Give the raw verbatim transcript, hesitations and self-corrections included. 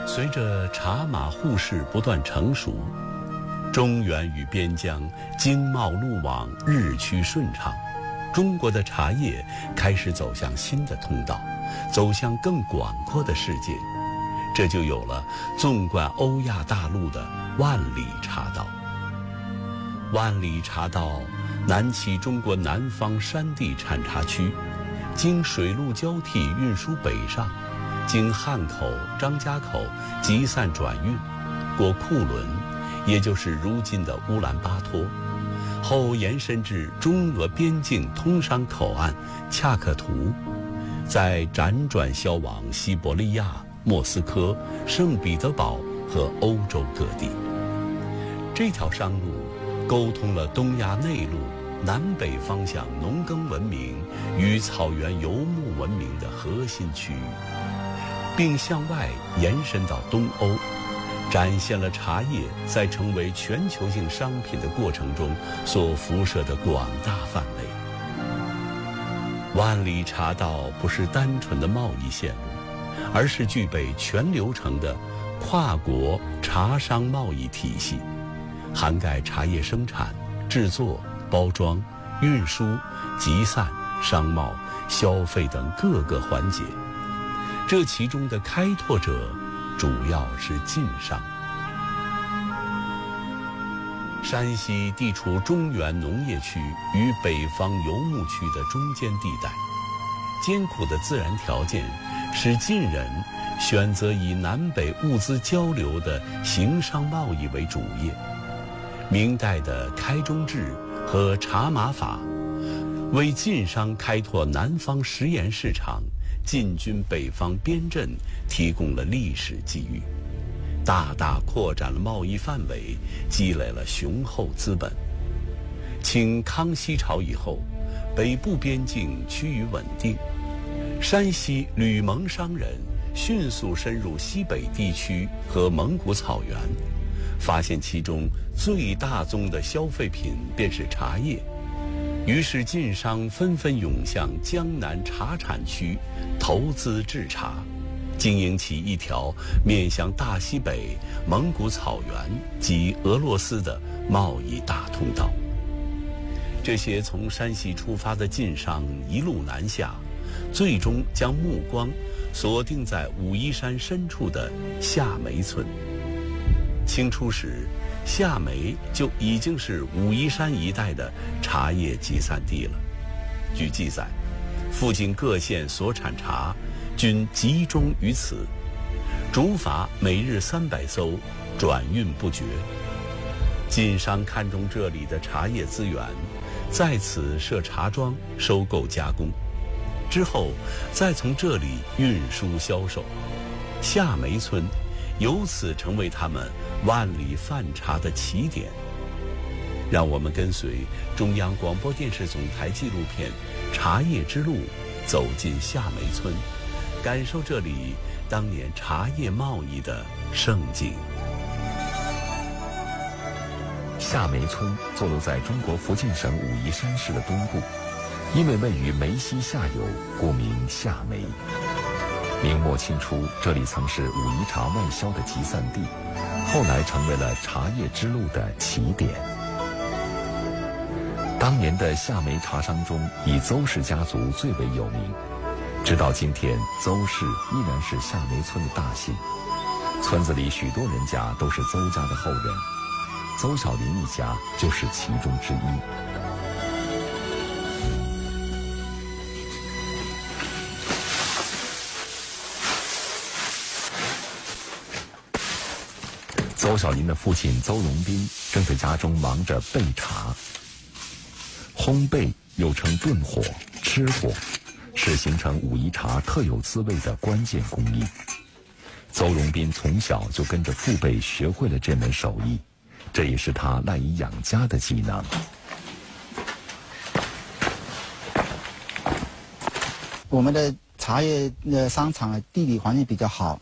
随着茶马互市不断成熟，中原与边疆经贸路网日趋顺畅，中国的茶叶开始走向新的通道，走向更广阔的世界，这就有了纵贯欧亚大陆的万里茶道。万里茶道南起中国南方山地产茶区，经水陆交替运输北上，经汉口、张家口集散转运，过库伦，也就是如今的乌兰巴托，后延伸至中俄边境通商口岸恰克图，再辗转销往西伯利亚、莫斯科、圣彼得堡和欧洲各地。这条商路沟通了东亚内陆南北方向农耕文明与草原游牧文明的核心区域，并向外延伸到东欧，展现了茶叶在成为全球性商品的过程中所辐射的广大范围。万里茶道不是单纯的贸易线路，而是具备全流程的跨国茶商贸易体系，涵盖茶叶生产、制作、包装、运输、集散、商贸、消费等各个环节。这其中的开拓者主要是晋商。山西地处中原农业区与北方游牧区的中间地带，艰苦的自然条件使晋人选择以南北物资交流的行商贸易为主业。明代的开中制和茶马法为晋商开拓南方食盐市场、进军北方边镇提供了历史机遇，大大扩展了贸易范围，积累了雄厚资本。清康熙朝以后，北部边境趋于稳定，山西吕蒙商人迅速深入西北地区和蒙古草原，发现其中最大宗的消费品便是茶叶，于是晋商纷纷涌向江南茶产区投资制茶，经营起一条面向大西北、蒙古草原及俄罗斯的贸易大通道。这些从山西出发的晋商一路南下，最终将目光锁定在武夷山深处的夏梅村。清初时，夏梅就已经是武夷山一带的茶叶集散地了。据记载，附近各县所产茶均集中于此，竹筏每日三百艘，转运不绝。晋商看中这里的茶叶资源，在此设茶庄，收购加工，之后再从这里运输销售。夏梅村由此成为他们万里贩茶的起点。让我们跟随中央广播电视总台纪录片《茶叶之路》走进夏梅村，感受这里当年茶叶贸易的盛景。 夏梅村坐落在中国福建省武夷山市的东部，因为位于梅溪下游，故名夏梅。明末清初，这里曾是武夷茶外销的集散地，后来成为了茶叶之路的起点。当年的夏梅茶商中，以邹氏家族最为有名，直到今天，邹氏依然是夏梅村的大姓。村子里许多人家都是邹家的后人，邹小林一家就是其中之一。邹小林的父亲邹荣斌正在家中忙着焙茶。烘焙又称炖火、吃火，是形成武夷茶特有滋味的关键工艺。邹荣斌从小就跟着父辈学会了这门手艺，这也是他赖以养家的技能。 我们的茶叶的商场地理环境比较好，